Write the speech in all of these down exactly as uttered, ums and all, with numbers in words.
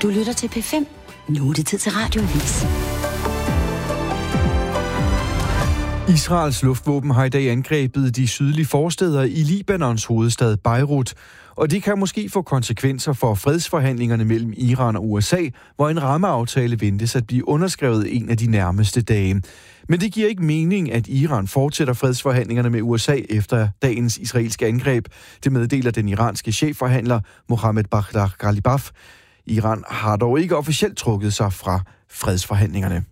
Du lytter til P fem. Nu er det tid til Radioavis. Israels luftvåben har i dag angrebet de sydlige forstæder i Libanons hovedstad Beirut, og det kan måske få konsekvenser for fredsforhandlingerne mellem Iran og U S A, hvor en rammeaftale ventes at blive underskrevet en af de nærmeste dage. Men det giver ikke mening, at Iran fortsætter fredsforhandlingerne med U S A efter dagens israelske angreb. Det meddeler den iranske chefforhandler Mohammad Baghdad Ghalibaf. Iran har dog ikke officielt trukket sig fra fredsforhandlingerne.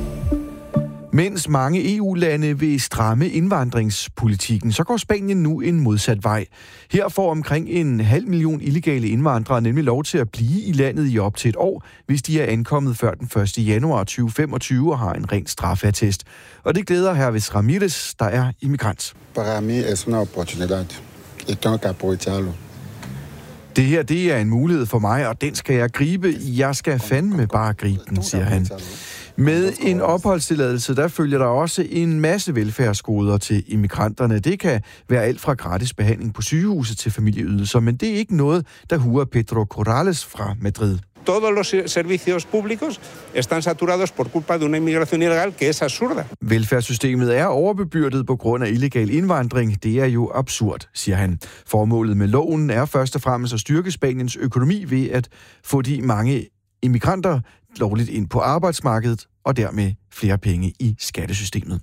Mens mange E U-lande vil stramme indvandringspolitikken, så går Spanien nu en modsat vej. Her får omkring en halv million illegale indvandrere nemlig lov til at blive i landet i op til et år, hvis de er ankommet før den første januar tyve femogtyve og har en ren straffeattest. Og det glæder Hervis Ramirez, der er immigrant. Para mí es una oportunidad. Y tengo que aprovecharlo. Det her, det er en mulighed for mig, og den skal jeg gribe. Jeg skal fandme bare gribe den, siger han. Med en opholdstilladelse, der følger der også en masse velfærdsgoder til immigranterne. Det kan være alt fra gratis behandling på sygehuset til familieydelser, men det er ikke noget, der huer Pedro Corrales fra Madrid. Todos los servicios públicos están saturados por culpa de una inmigración ilegal que es absurda. Velfærdssystemet er overbebyrdet på grund af illegal indvandring. Det er jo absurd, siger han. Formålet med loven er først og fremmest at styrke Spaniens økonomi ved at få de mange immigranter lovligt ind på arbejdsmarkedet og dermed flere penge i skattesystemet.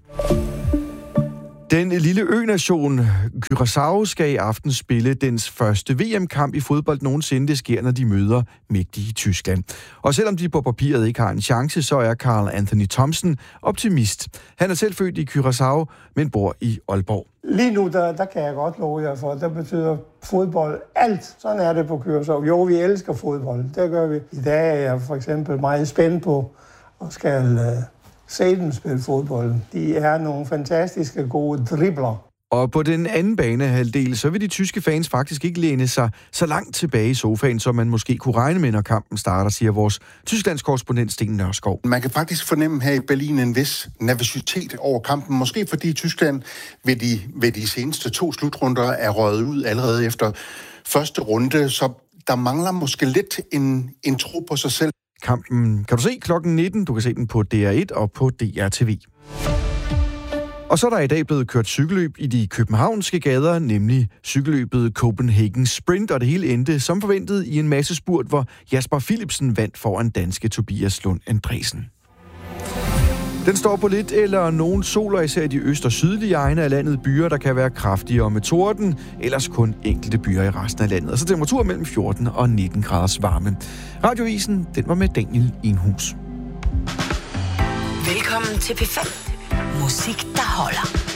Den lille ø-nation Curaçao skal i aften spille dens første V M-kamp i fodbold nogensinde. Det sker, når de møder mægtige Tyskland. Og selvom de på papiret ikke har en chance, så er Carl Anthony Thompson optimist. Han er selv født i Curaçao, men bor i Aalborg. Lige nu, der, der kan jeg godt love jer for, der betyder fodbold alt. Sådan er det på Curaçao. Jo, vi elsker fodbold. Det gør vi. I dag er jeg for eksempel meget spændt på og skal uh, se dem spille fodbold. De er nogle fantastiske gode dribler. Og på den anden banehalvdel, så vil de tyske fans faktisk ikke læne sig så langt tilbage i sofaen, som man måske kunne regne med, når kampen starter, siger vores Tysklands korrespondent Sten Nørskov. Man kan faktisk fornemme her i Berlin en vis nervøsitet over kampen. Måske fordi Tyskland ved de, ved de seneste to slutrunder er røget ud allerede efter første runde, så der mangler måske lidt en, en tro på sig selv. Kampen kan du se klokken nitten. Du kan se den på D R et og på D R T V. Og så er der i dag blevet kørt cykelløb i de københavnske gader, nemlig cykelløbet Copenhagen Sprint, og det hele endte som forventet i en masse spurt, hvor Jasper Philipsen vandt foran danske Tobias Lund Andresen. Den står på lidt eller nogen sol, og især i de øst- og sydlige egne af landet byer, der kan være kraftigere med torden, ellers kun enkelte byer i resten af landet. Og så temperatur mellem fjorten og nitten graders varme. Radioavisen, den var med Daniel Enhus. Velkommen til P fem. Musik, der holder.